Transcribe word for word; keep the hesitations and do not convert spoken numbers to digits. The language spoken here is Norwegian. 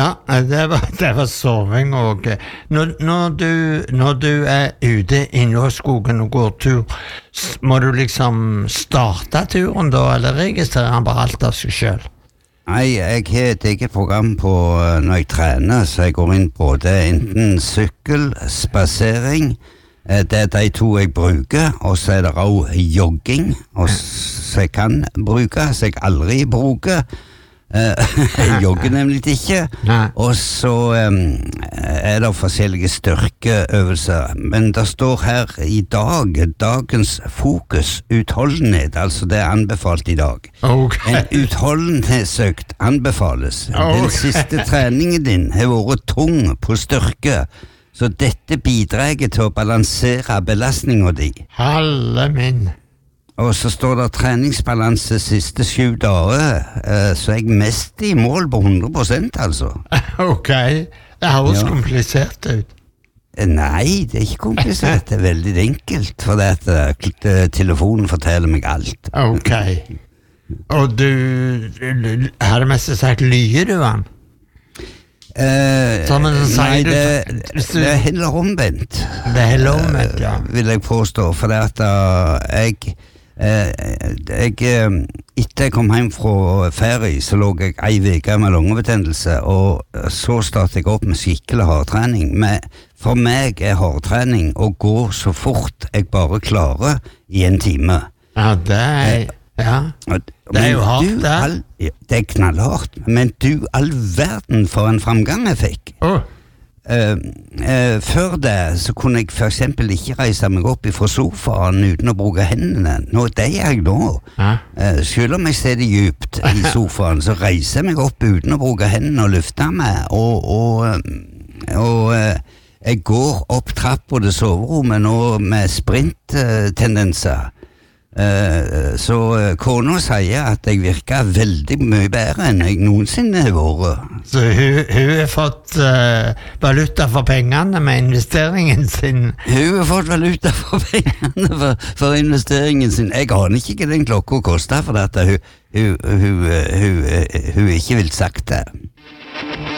Ja, det var, det var soving og når, når, du, når du er ute inne i skogen og går tur, må du liksom starte turen da, eller registrerer han bare alt av seg selv? Nei, jeg har et eget program på når jeg trener, så jeg går inn på det enten sykkel, spasering, det er de to jeg bruker, og så er det også jogging, og så jeg kan bruke, så jeg aldri bruker. Jeg jogger nemlig ikke. Nei. Og så um, er det forskjellige styrkeøvelser, men det står her i dag, dagens fokus, utholdenhet, altså det er anbefalt i dag. Okay. En utholdenhetsøkt anbefales. Okay. Den siste treningen din har vært tung på styrke, så dette bidrar til å balansere belastningen din. Halve min. Og så står det treningsbalanse siste sju dager, eh, så er jeg mest i mål på hundre prosent, altså. Ok, det høres Ja. komplisert ut. Nei, det er ikke komplisert, det er veldig enkelt, for det at eh, telefonen forteller meg alt. Ok. Og du, har det mest sagt, lyger du han? Eh, Sånn, men så sier nei, du- det, hvis du- det er heller omvendt. Det er heller omvendt, ja. Eh, vil jeg påstå, for det at uh, jeg, eh, jeg eh, etter jeg kom hjem fra ferie, så lå jeg ei veke med lungebetennelse, og så startet jeg opp med skikkelig hardtrening. Men for meg er hardtrening å gå så fort jeg bare klarer i en time. Ja, det er, ja. Og- Det er jo men hardt, du, det. all, ja, det er knallhardt, men du, all verden for en framgang jeg fikk. Åh, Uh, uh, før det så kunne jeg for eksempel ikke reise meg opp fra sofaen uten å bruke hendene. Nå, det er jeg nå. ja. Uh, selv om jeg sitter dypt i sofaen, så reiser jeg meg opp uten å bruke hendene og løfte meg. Og, og, uh, og uh, jeg går opp trappa til soverommet nå med sprinttendenser. Uh, så uh, kona sier at jeg virker veldig mye bedre enn jeg noensinne har vært. Så hun, hun har fått uh, valuta for pengene med investeringen sin. Hun har fått valuta for pengene for, for investeringen sin. Jeg aner ikke hva den klokka koster, for at hun, hun, hun, hun, hun, hun ikke vil sagt det.